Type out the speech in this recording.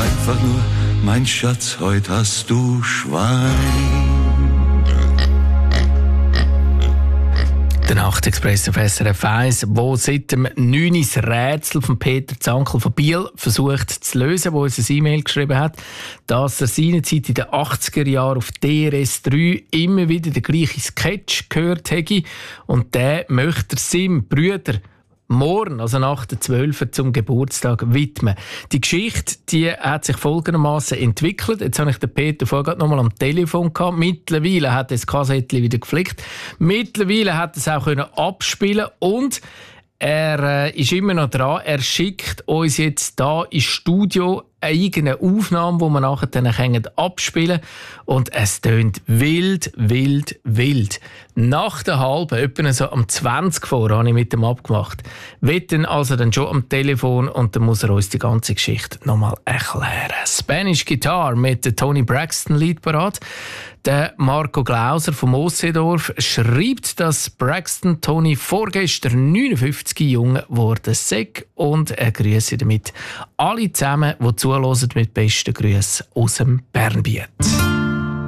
einfach nur, mein Schatz, heute hast du Schwein. Der Nachtexpress auf SRF 1, wo seit dem 9. das Rätsel von Peter Zankel von Biel versucht zu lösen, wo uns ein E-Mail geschrieben hat, dass er seinerzeit in den 80er Jahren auf DRS3 immer wieder den gleichen Sketch gehört hätte und der möchte er seinem Bruder morgen, also nach der 12. zum Geburtstag widmen. Die Geschichte, die hat sich folgendermaßen entwickelt. Jetzt habe ich den Peter vorher noch mal am Telefon gehabt. Mittlerweile hat er das Kassettchen wieder geflickt. Mittlerweile hat er es auch abspielen und er ist immer noch dran. Er schickt uns jetzt hier ins Studio eine eigene Aufnahme, die wir nachher dann abspielen können. Und es tönt wild, wild, wild. Nach der halben, etwa so am 20 vor, habe ich mit ihm abgemacht. Wird dann also dann schon am Telefon und dann muss er uns die ganze Geschichte nochmal erklären. Spanish Guitar mit der Toni Braxton Lied parat. Der Marco Glauser vom Ossedorf schreibt, dass Braxton Toni vorgestern 59 jung geworden sei und er grüße damit alle zusammen, die zuhören, mit besten Grüßen aus dem Bernbiet.